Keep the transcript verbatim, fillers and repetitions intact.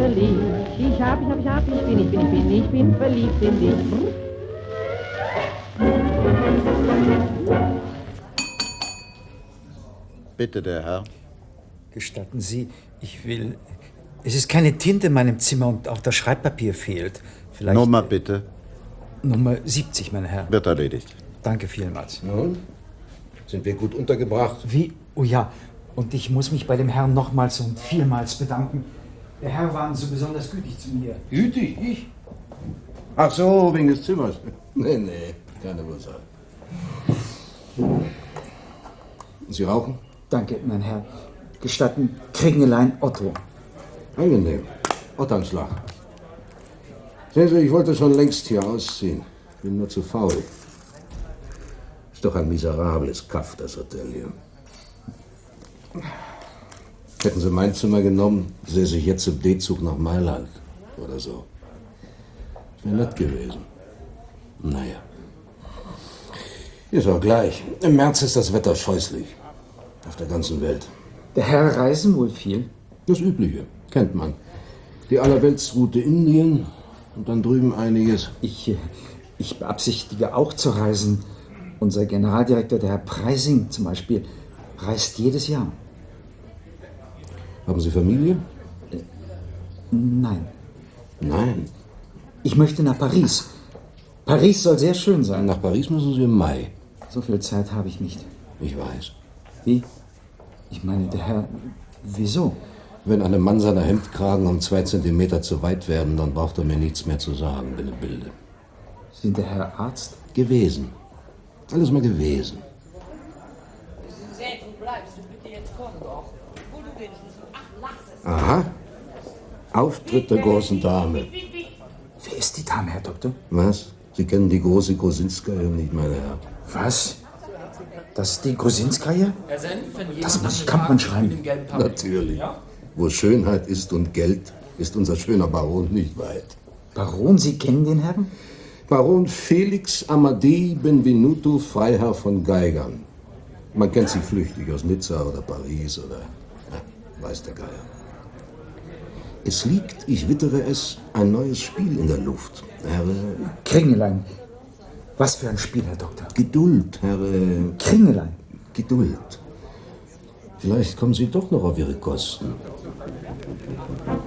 verliebt. Ich hab, ich hab, ich hab, ich bin, ich bin, ich bin, ich bin verliebt in dich. Bitte, der Herr. Gestatten Sie, ich will... Es ist keine Tinte in meinem Zimmer und auch das Schreibpapier fehlt. Vielleicht... Nummer bitte. Nummer siebzig, mein Herr. Wird erledigt. Danke vielmals. Nun, sind wir gut untergebracht? Wie? Oh ja, und ich muss mich bei dem Herrn nochmals und vielmals bedanken. Der Herr war so besonders gütig zu mir. Gütig? Ich? Ach so, wegen des Zimmers. Nee, nee, keine Ursache. Sie rauchen? Danke, mein Herr. Gestatten, Kringelein Otto. Angenehm. Otternschlag. Sehen Sie, ich wollte schon längst hier ausziehen. Bin nur zu faul. Ist doch ein miserables Kaff, das Hotel hier. Hätten Sie mein Zimmer genommen, säße ich jetzt im D-Zug nach Mailand oder so. Wäre nett gewesen. Naja. Ist auch gleich. Im März ist das Wetter scheußlich. Auf der ganzen Welt. Der Herr reisen wohl viel? Das Übliche. Kennt man. Die Allerweltsroute Indien und dann drüben einiges. Ich, ich beabsichtige auch zu reisen. Unser Generaldirektor, der Herr Preising zum Beispiel, reist jedes Jahr. Haben Sie Familie? Äh, nein. Nein. Ich möchte nach Paris. Paris soll sehr schön sein. Nach Paris müssen Sie im Mai. So viel Zeit habe ich nicht. Ich weiß. Wie? Ich meine, der Herr... Wieso? Wenn einem Mann seine Hemdkragen um zwei Zentimeter zu weit werden, dann braucht er mir nichts mehr zu sagen, bin im Bilde. Sind der Herr Arzt? Gewesen. Alles mal gewesen. Wo bleibst du bitte jetzt kommen doch? Wo du wenigstens... Ach, lass es. Aha. Auftritt der großen Dame. Wer ist die Dame, Herr Doktor? Was? Sie kennen die große Grosinskaja nicht, meine Herren. Was? Das ist die Grusinskaja? Das muss ich Kampmann schreiben. Natürlich. Wo Schönheit ist und Geld, ist unser schöner Baron nicht weit. Baron, Sie kennen den Herrn? Baron Felix Amadei Benvenuto Freiherr von Geigern. Man kennt sie flüchtig aus Nizza oder Paris oder... Na, weiß der Geier. Es liegt, ich wittere es, ein neues Spiel in der Luft. Herr... Kringelein. Was für ein Spiel, Herr Doktor? Geduld, Herr... Kringelein. Geduld. Vielleicht kommen Sie doch noch auf Ihre Kosten.